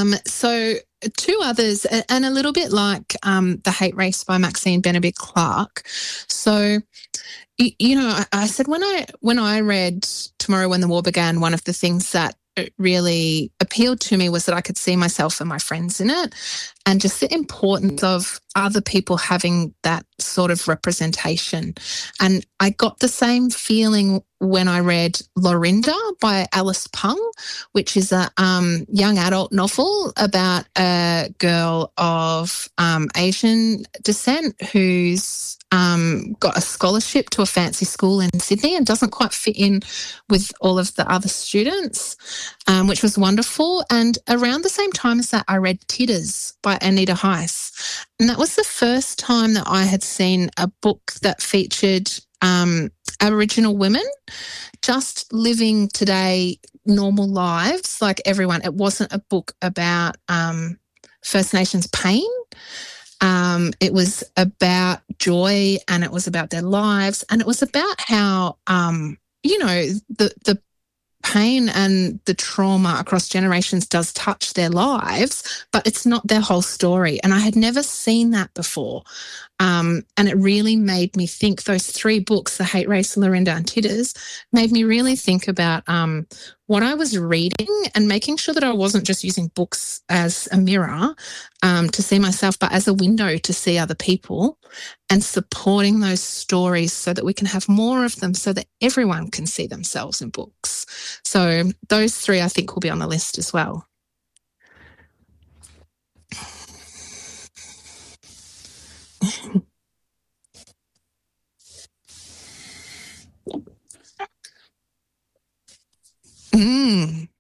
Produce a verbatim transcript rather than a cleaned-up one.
Um, so two others, and a little bit like um, The Hate Race by Maxine Benedict Clark. So, you, you know, I, I said when I when I read Tomorrow When the War Began, one of the things that really appealed to me was that I could see myself and my friends in it, and just the importance of other people having that sort of representation. And I got the same feeling when I read Lorinda by Alice Pung, which is a um, young adult novel about a girl of um, Asian descent who's um, got a scholarship to a fancy school in Sydney and doesn't quite fit in with all of the other students, um, which was wonderful. And around the same time as that, I read Titters by Anita Heiss. And that was the first time that I had seen a book that featured um, Aboriginal women just living today normal lives like everyone. It wasn't a book about um, First Nations pain. Um, it was about joy, and it was about their lives, and it was about how, um, you know, the the pain and the trauma across generations does touch their lives, but it's not their whole story. And I had never seen that before. Um, and it really made me think, those three books, The Hate Race, Lorinda and Titters, made me really think about um, what I was reading and making sure that I wasn't just using books as a mirror um, to see myself, but as a window to see other people, and supporting those stories so that we can have more of them so that everyone can see themselves in books. So those three I think will be on the list as well. Mm.